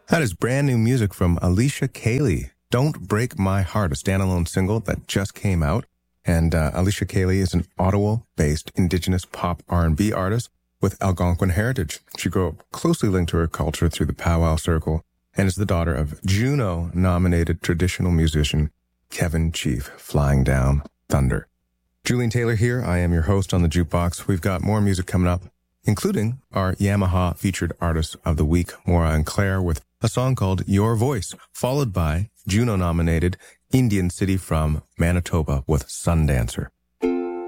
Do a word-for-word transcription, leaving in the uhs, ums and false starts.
That is brand new music from Alicia Cayley. Don't Break My Heart, a standalone single that just came out. And uh, Alicia Cayley is an Ottawa-based Indigenous pop R and B artist with Algonquin heritage. She grew up closely linked to her culture through the powwow circle and is the daughter of Juno-nominated traditional musician Kevin Chief, Flying Down Thunder. Julian Taylor here. I am your host on the Jukebox. We've got more music coming up, including our Yamaha featured artist of the week, Maura and Claire, with a song called Your Voice, followed by Juno-nominated Indian City from Manitoba with Sundancer.